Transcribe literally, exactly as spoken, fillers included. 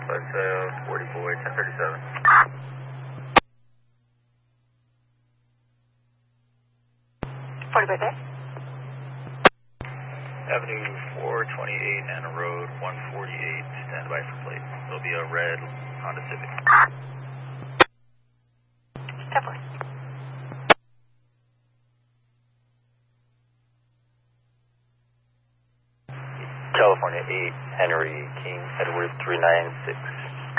West uh, forty boy, ten thirty-seven. forty by there. Avenue four twenty-eight, Anna Road, one forty-eight, stand by for plate. There'll be a red Honda Civic. ten four. California eight, Henry King, Edward three nine six.